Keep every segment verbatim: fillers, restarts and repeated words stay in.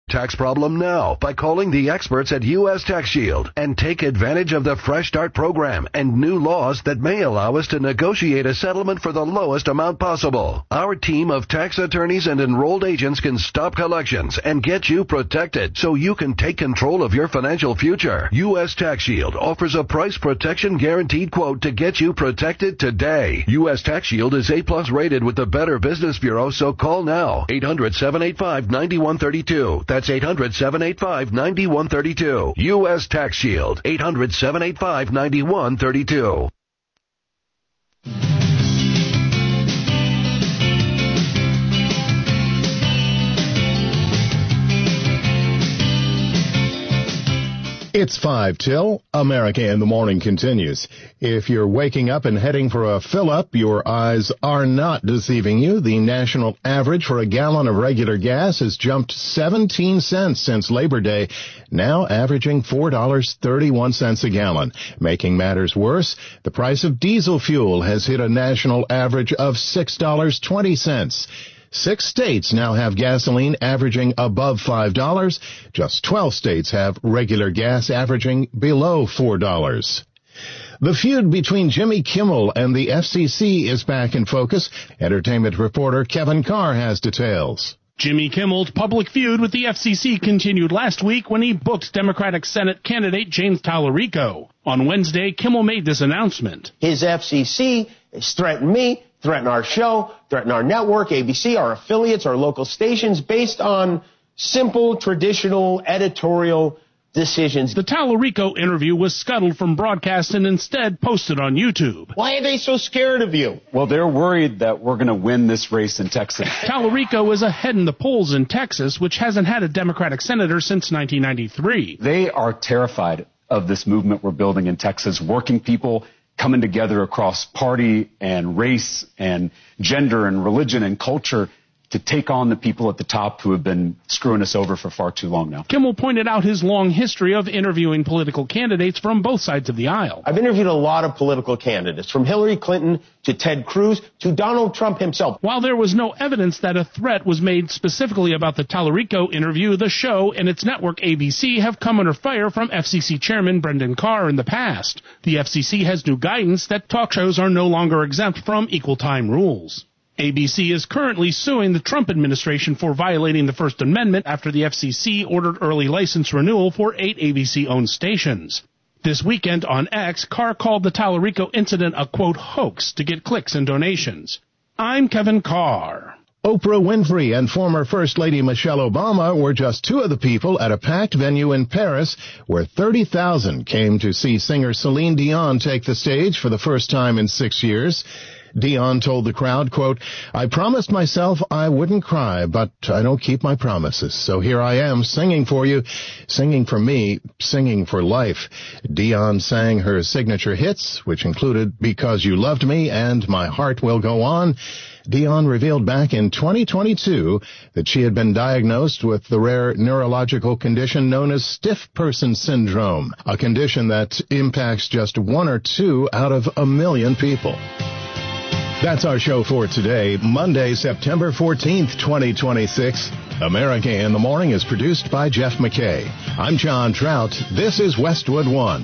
tax problem now by calling the experts at U S Tax Shield and take advantage of the Fresh Start program and new laws that may allow us to negotiate a settlement for the lowest amount possible. Our team of tax attorneys and enrolled agents can stop collections and get you protected so you can take control of your financial future. U S Tax Shield offers a price protection guaranteed quote to get you protected today. U S Tax Shield is A plus rated with the Better Business Bureau, so call now. eight hundred, seven eight five, nine one three two. That's eight hundred, seven eight five, nine one three two. U S Tax Shield. eight hundred, seven eight five, nine one three two. It's five till. America in the Morning continues. If you're waking up and heading for a fill-up, your eyes are not deceiving you. The national average for a gallon of regular gas has jumped seventeen cents since Labor Day, now averaging four dollars and thirty-one cents a gallon. Making matters worse, the price of diesel fuel has hit a national average of six dollars and twenty cents. Six states now have gasoline averaging above five dollars. Just twelve states have regular gas averaging below four dollars. The feud between Jimmy Kimmel and the F C C is back in focus. Entertainment reporter Kevin Carr has details. Jimmy Kimmel's public feud with the F C C continued last week when he booked Democratic Senate candidate James Tallarico. On Wednesday, Kimmel made this announcement. His F C C has threatened me, threatened our show, threatened our network, A B C, our affiliates, our local stations, based on simple, traditional, editorial decisions. The Tallarico interview was scuttled from broadcast and instead posted on YouTube. Why are they so scared of you? Well, they're worried that we're going to win this race in Texas. Tallarico is ahead in the polls in Texas, which hasn't had a Democratic senator since nineteen ninety-three. They are terrified of this movement we're building in Texas, working people coming together across party and race and gender and religion and culture to take on the people at the top who have been screwing us over for far too long now. Kimmel pointed out his long history of interviewing political candidates from both sides of the aisle. I've interviewed a lot of political candidates, from Hillary Clinton to Ted Cruz to Donald Trump himself. While there was no evidence that a threat was made specifically about the Tallarico interview, the show and its network A B C have come under fire from F C C Chairman Brendan Carr in the past. The F C C has new guidance that talk shows are no longer exempt from equal time rules. A B C is currently suing the Trump administration for violating the First Amendment after the F C C ordered early license renewal for eight A B C-owned stations. This weekend on X, Carr called the Tallarico incident a, quote, hoax to get clicks and donations. I'm Kevin Carr. Oprah Winfrey and former First Lady Michelle Obama were just two of the people at a packed venue in Paris where thirty thousand came to see singer Celine Dion take the stage for the first time in six years. Dion told the crowd, quote, I promised myself I wouldn't cry, but I don't keep my promises. So here I am singing for you, singing for me, singing for life. Dion sang her signature hits, which included Because You Loved Me and My Heart Will Go On. Dion revealed back in twenty twenty-two that she had been diagnosed with the rare neurological condition known as stiff person syndrome, a condition that impacts just one or two out of a million people. That's our show for today, Monday, September fourteenth, twenty twenty-six. America in the Morning is produced by Jeff McKay. I'm John Trout. This is Westwood One.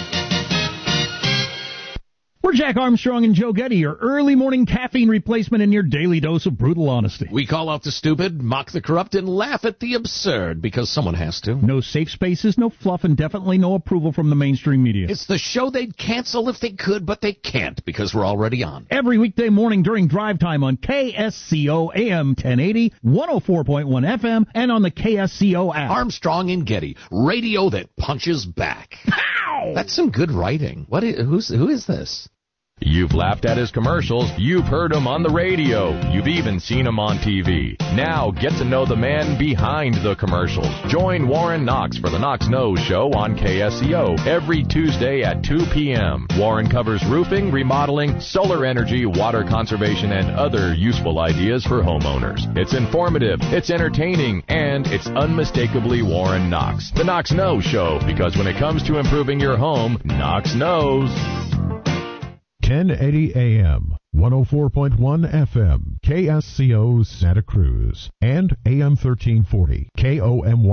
We're Jack Armstrong and Joe Getty, your early morning caffeine replacement and your daily dose of brutal honesty. We call out the stupid, mock the corrupt, and laugh at the absurd, because someone has to. No safe spaces, no fluff, and definitely no approval from the mainstream media. It's the show they'd cancel if they could, but they can't, because we're already on. Every weekday morning during drive time on K S C O A M ten eighty, one oh four point one F M, and on the K S C O app. Armstrong and Getty, radio that punches back. Pow! That's some good writing. What is, who's, who is this? You've laughed at his commercials. You've heard him on the radio. You've even seen him on T V. Now get to know the man behind the commercials. Join Warren Knox for the Knox Knows Show on K S C O every Tuesday at two p.m. Warren covers roofing, remodeling, solar energy, water conservation, and other useful ideas for homeowners. It's informative, it's entertaining, and it's unmistakably Warren Knox. The Knox Knows Show, because when it comes to improving your home, Knox knows. ten eighty A M, one oh four point one F M, K S C O Santa Cruz, and A M thirteen forty, K O M Y.